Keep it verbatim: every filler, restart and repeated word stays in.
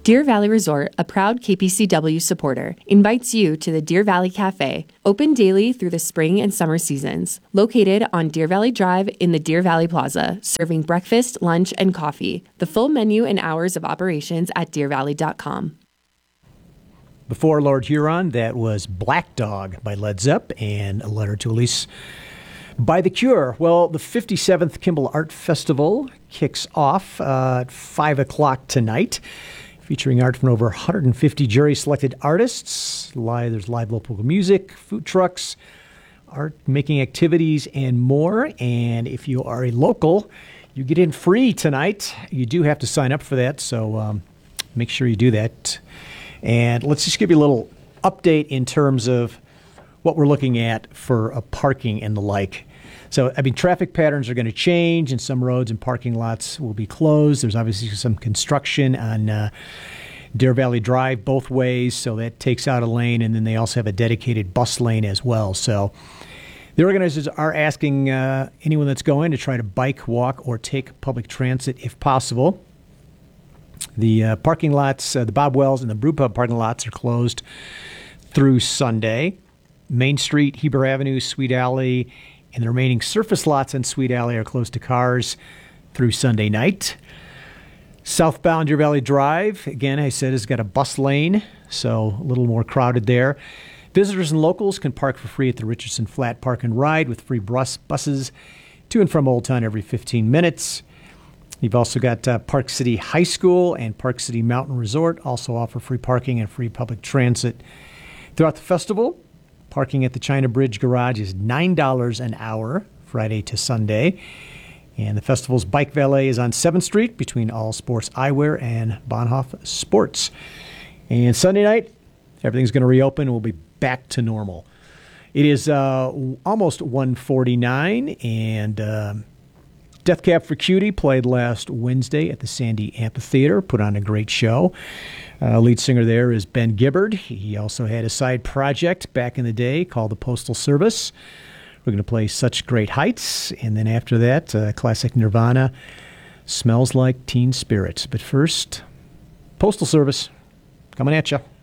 Deer Valley Resort, a proud K P C W supporter, invites you to the Deer Valley Cafe, open daily through the spring and summer seasons. Located on Deer Valley Drive in the Deer Valley Plaza, serving breakfast, lunch, and coffee. The full menu and hours of operations at deer valley dot com. Before Lord Huron, that was Black Dog by Led Zepp and A Letter to Elise by The Cure. Well, the fifty-seventh Kimball Art Festival kicks off uh, at five o'clock tonight, featuring art from over one hundred fifty jury-selected artists. Live, there's live local music, food trucks, art-making activities, and more. And if you are a local, you get in free tonight. You do have to sign up for that, so um, make sure you do that. And let's just give you a little update in terms of what we're looking at for uh, parking and the like. So, I mean, traffic patterns are going to change, and some roads and parking lots will be closed. There's obviously some construction on uh, Deer Valley Drive both ways, so that takes out a lane, and then they also have a dedicated bus lane as well. So the organizers are asking uh, anyone that's going to try to bike, walk, or take public transit if possible. The uh, parking lots, uh, the Bob Wells and the Brew Pub parking lots are closed through Sunday. Main Street, Heber Avenue, Sweet Alley, and the remaining surface lots on Sweet Alley are closed to cars through Sunday night. Southbound Deer Valley Drive, again, I said, has got a bus lane, so a little more crowded there. Visitors and locals can park for free at the Richardson Flat Park and Ride with free bus buses to and from Old Town every fifteen minutes. You've also got uh, Park City High School and Park City Mountain Resort also offer free parking and free public transit. Throughout the festival, parking at the China Bridge Garage is nine dollars an hour, Friday to Sunday. And the festival's bike valet is on seventh Street between All Sports Eyewear and Bonhoff Sports. And Sunday night, everything's going to reopen. We'll be back to normal. It is uh, almost one forty-nine, and Uh, Death Cab for Cutie played last Wednesday at the Sandy Amphitheater, put on a great show. Uh, lead singer there is Ben Gibbard. He also had a side project back in the day called The Postal Service. We're going to play Such Great Heights, and then after that, uh, classic Nirvana, Smells Like Teen Spirit. But first, Postal Service coming at you.